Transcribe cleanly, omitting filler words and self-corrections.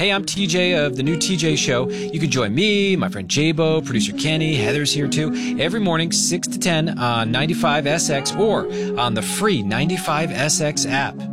Hey, I'm TJ of The New TJ Show. You can join me, my friend Jabo, producer Kenny, Heather's here too, every morning, 6 to 10 on 95SX or on the free 95SX app.